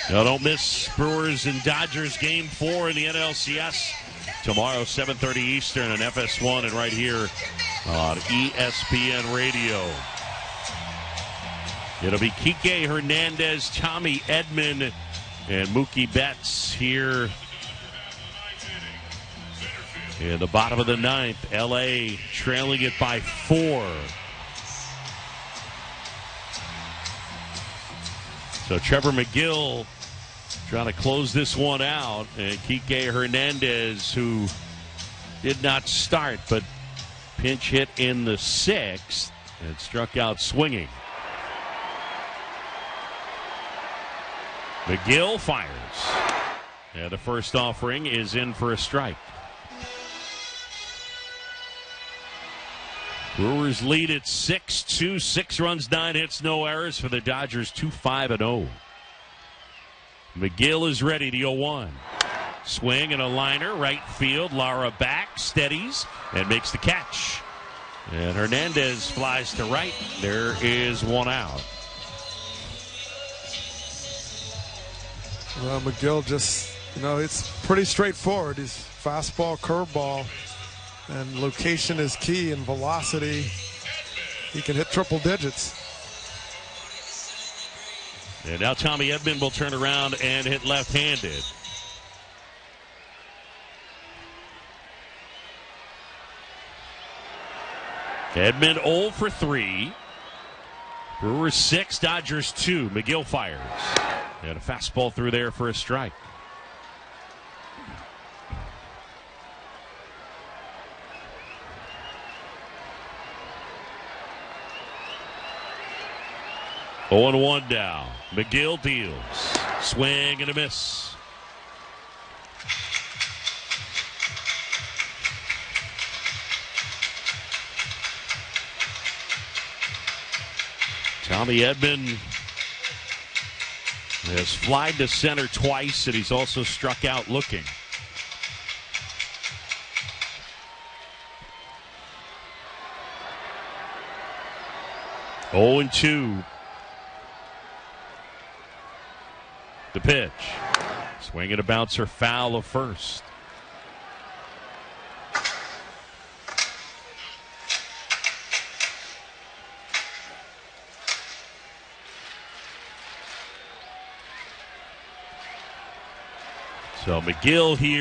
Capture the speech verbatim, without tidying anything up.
Now, don't miss Brewers and Dodgers game four in the N L C S tomorrow, seven thirty Eastern on F S one and right here on E S P N Radio. It'll be Kike Hernandez, Tommy Edman, and Mookie Betts here in the bottom of the ninth. L A trailing it by four. So Trevor McGill trying to close this one out. And Kike Hernandez, who did not start, but pinch hit in the sixth and struck out swinging. McGill fires. And the first offering is in for a strike. Brewers lead at six two, six runs, nine hits, no errors for the Dodgers, two five and oh. McGill is ready, the oh one. Swing and a liner, right field. Lara back, steadies, and makes the catch. And Hernandez flies to right. There is one out. Well, McGill just, you know, it's pretty straightforward. He's fastball, curveball. And location is key, and velocity. He can hit triple digits. And now Tommy Edman will turn around and hit left-handed. Edman oh for three. Brewers six, Dodgers two. McGill fires. And a fastball through there for a strike. oh and one down. McGill deals. Swing and a miss. Tommy Edman has flied to center twice, and he's also struck out looking. oh and two. The pitch. Swing and a bouncer foul of first. So McGill here.